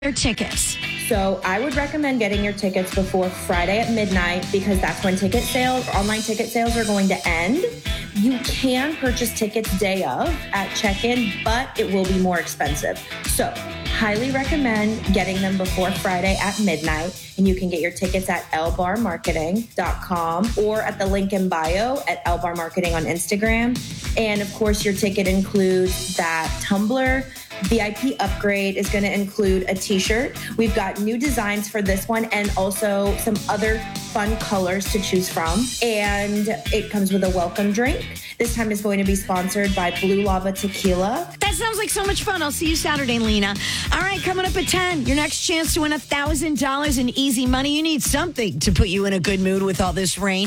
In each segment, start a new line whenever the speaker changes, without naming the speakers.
Your tickets.
So I would recommend getting your tickets before Friday at midnight because that's when online ticket sales are going to end. You can purchase tickets day of at check-in, but it will be more expensive. So highly recommend getting them before Friday at midnight. And you can get your tickets at lbarmarketing.com or at the link in bio at lbarmarketing on Instagram. And of course, your ticket includes that tumbler. VIP upgrade is going to include a t-shirt. We've got new designs for this one and also some other fun colors to choose from. And it comes with a welcome drink. This time is going to be sponsored by Blue Lava Tequila.
That sounds like so much fun. I'll see you Saturday, Lena. All right, coming up at 10, your next chance to win $1,000 in easy money. You need something to put you in a good mood with all this rain.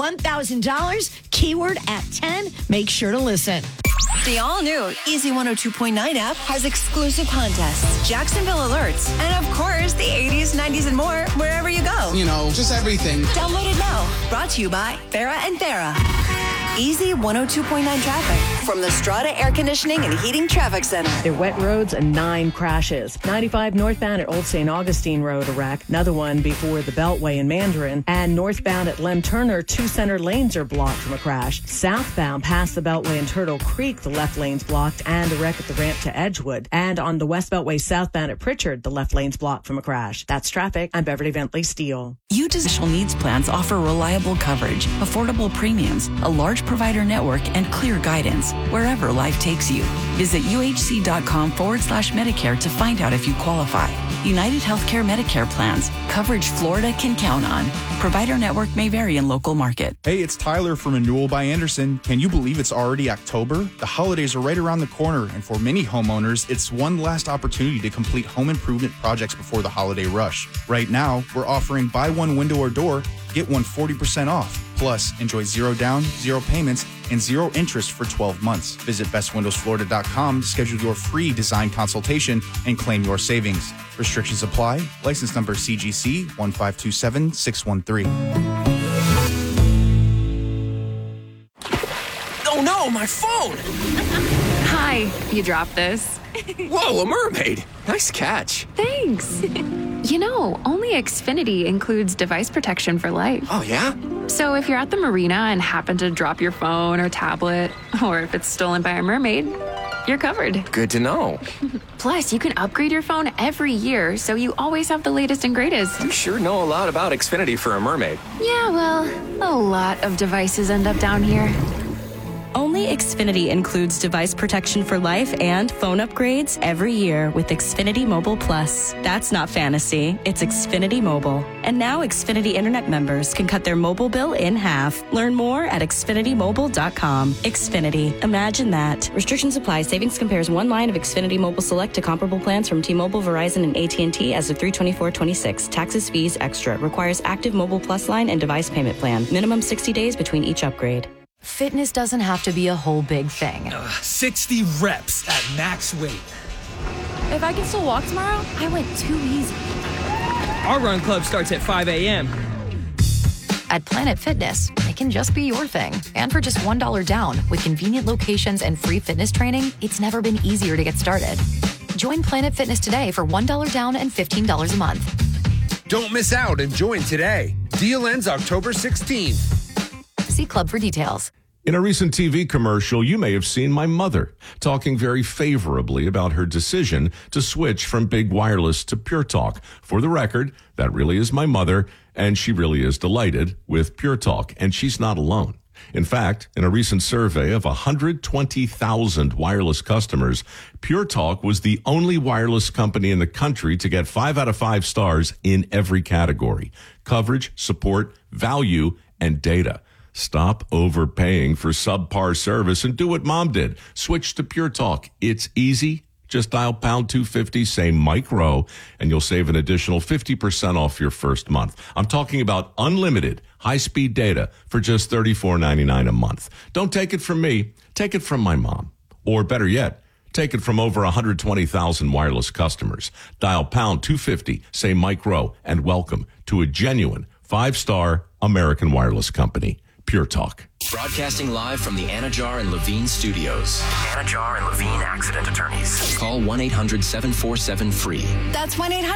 $1,000, keyword at 10. Make sure to listen.
The all-new Easy 102.9 app has exclusive contests, Jacksonville alerts, and of course, the 80s, 90s, and more wherever you go.
You know, just everything.
Download it now. Brought to you by Farrah and Farrah. Easy 102.9 traffic from the Strata Air Conditioning and Heating Traffic Center.
There are wet roads and 9 crashes. 95 northbound at Old St. Augustine Road, a wreck. Another one before the Beltway in Mandarin. And northbound at Lem Turner, 2 center lanes are blocked from a crash. Southbound past the Beltway in Turtle Creek, the left lane's blocked, and a wreck at the ramp to Edgewood. And on the West Beltway southbound at Pritchard, the left lane's blocked from a crash. That's traffic. I'm Beverly Bentley Steele.
UT's special needs plans offer reliable coverage, affordable premiums, a large provider network, and clear guidance wherever life takes you. Visit uhc.com/Medicare to find out if you qualify. United Healthcare Medicare plans. Coverage Florida can count on. Provider network may vary in local market.
Hey, it's Tyler from Renewal by Anderson. Can you believe it's already October? The holidays are right around the corner, and for many homeowners, it's one last opportunity to complete home improvement projects before the holiday rush. Right now, we're offering buy one window or door, get one 40% off. Plus, enjoy 0 down, 0 payments, and 0 interest for 12 months. Visit bestwindowsflorida.com to schedule your free design consultation and claim your savings. Restrictions apply. License number CGC 1527613.
Oh no, my phone!
Hi, you dropped this.
Whoa, a mermaid! Nice catch.
Thanks. You know, only Xfinity includes device protection for life.
Oh, yeah?
So if you're at the marina and happen to drop your phone or tablet, or if it's stolen by a mermaid, you're covered.
Good to know.
Plus, you can upgrade your phone every year, so you always have the latest and greatest.
You sure know a lot about Xfinity for a mermaid.
Yeah, well, a lot of devices end up down here.
Only Xfinity includes device protection for life and phone upgrades every year with Xfinity Mobile Plus. That's not fantasy, it's Xfinity Mobile. And now Xfinity Internet members can cut their mobile bill in half. Learn more at xfinitymobile.com. Xfinity, imagine that. Restrictions apply. Savings compares one line of Xfinity Mobile Select to comparable plans from T-Mobile, Verizon, and AT&T as of 3/24/26. Taxes, fees, extra. Requires active Mobile Plus line and device payment plan. Minimum 60 days between each upgrade.
Fitness doesn't have to be a whole big thing.
60 reps at max weight.
If I can still walk tomorrow, I went too easy.
Our run club starts at 5 a.m.
At Planet Fitness, it can just be your thing. And for just $1 down, with convenient locations and free fitness training, it's never been easier to get started. Join Planet Fitness today for $1 down and $15 a month.
Don't miss out and join today. Deal ends October 16th.
See Club for details.
In a recent TV commercial, you may have seen my mother talking very favorably about her decision to switch from Big Wireless to Pure Talk. For the record, that really is my mother, and she really is delighted with Pure Talk, and she's not alone. In fact, in a recent survey of 120,000 wireless customers, Pure Talk was the only wireless company in the country to get 5 out of 5 stars in every category: coverage, support, value, and data. Stop overpaying for subpar service and do what Mom did. Switch to Pure Talk. It's easy. Just dial pound 250, say Mike Rowe, and you'll save an additional 50% off your first month. I'm talking about unlimited high-speed data for just $34.99 a month. Don't take it from me. Take it from my mom. Or better yet, take it from over 120,000 wireless customers. Dial pound 250, say Mike Rowe, and welcome to a genuine 5-star American wireless company. Pure Talk.
Broadcasting live from the Anajar and Levine studios. Anajar and Levine accident attorneys. Call 1-800-747-FREE.
That's 1-800.